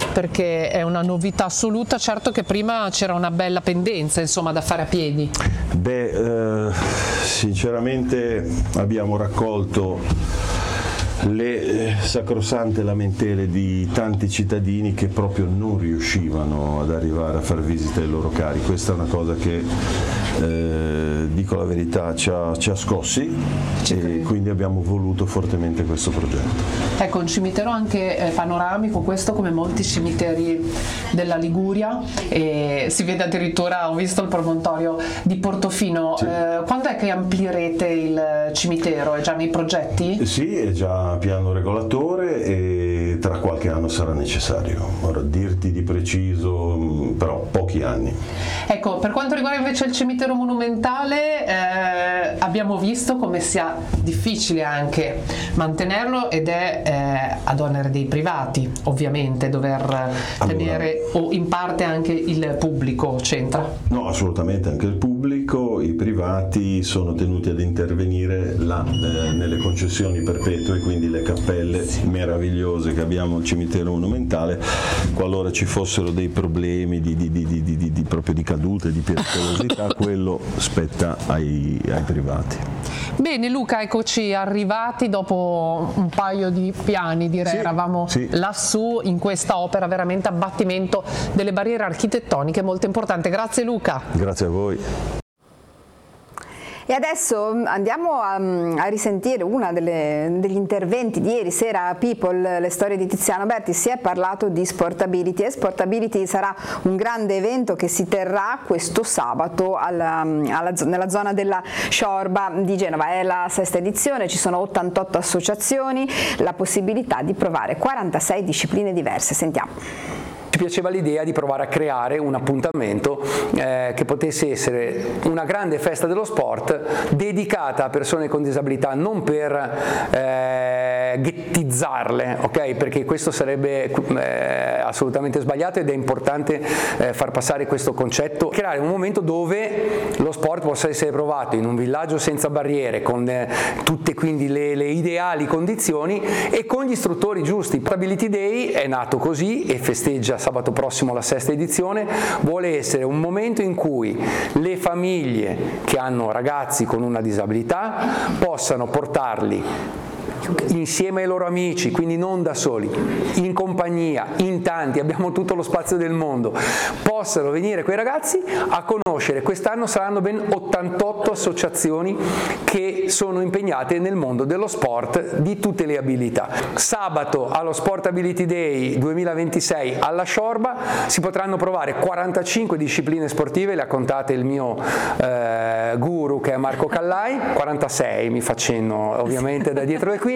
perché è una novità assoluta. Certo che prima c'era una bella pendenza, insomma, da fare a piedi. Sinceramente abbiamo raccolto le sacrosante lamentele di tanti cittadini che proprio non riuscivano ad arrivare a far visita ai loro cari. Questa è una cosa che, dico la verità, ci ha scossi e quindi abbiamo voluto fortemente questo progetto. Ecco, un cimitero anche panoramico, questo come molti cimiteri della Liguria, e si vede addirittura, ho visto il promontorio di Portofino. Sì. Quando è che amplierete il cimitero? È già nei progetti? Sì, è già piano regolatore e tra qualche anno sarà necessario. Ora dirti di preciso, però pochi anni. Ecco, per quanto riguarda invece il cimitero monumentale, abbiamo visto come sia difficile anche mantenerlo ed è ad onere dei privati, ovviamente, dover tenere, o in parte anche il pubblico c'entra? No, assolutamente, anche il pubblico, i privati sono tenuti ad intervenire là nelle concessioni perpetue, quindi le cappelle meravigliose che abbiamo al cimitero monumentale. Qualora ci fossero dei problemi proprio di cadute, di pericolosità, quello spetta ai privati. Bene Luca, eccoci arrivati dopo un paio di piani, direi. Eravamo lassù in questa opera, veramente abbattimento delle barriere architettoniche, molto importante. Grazie Luca. Grazie a voi. E adesso andiamo a risentire uno degli interventi di ieri sera a People, le storie di Tiziano Berti. Si è parlato di Sportability, e Sportability sarà un grande evento che si terrà questo sabato nella zona della Sciorba di Genova. È la 6ª edizione, ci sono 88 associazioni, la possibilità di provare 46 discipline diverse. Sentiamo. Ci piaceva l'idea di provare a creare un appuntamento che potesse essere una grande festa dello sport dedicata a persone con disabilità, non per ghettizzarle, ok? Perché questo sarebbe assolutamente sbagliato ed è importante far passare questo concetto, creare un momento dove lo sport possa essere provato in un villaggio senza barriere, con tutte quindi le ideali condizioni e con gli istruttori giusti. Portability Day è nato così e festeggia sabato prossimo la 6ª edizione, vuole essere un momento in cui le famiglie che hanno ragazzi con una disabilità possano portarli insieme ai loro amici, quindi non da soli, in compagnia, in tanti, abbiamo tutto lo spazio del mondo, possano venire quei ragazzi a conoscere. Quest'anno saranno ben 88 associazioni che sono impegnate nel mondo dello sport di tutte le abilità. Sabato allo Sportability Day 2026 alla Sciorba si potranno provare 45 discipline sportive, le ha contate il mio guru che è Marco Callai, 46 mi facendo ovviamente da dietro le quinte.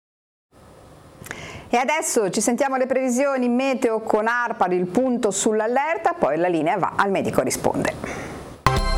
E adesso ci sentiamo le previsioni meteo con ARPAD, il punto sull'allerta, poi la linea va al Medico Risponde.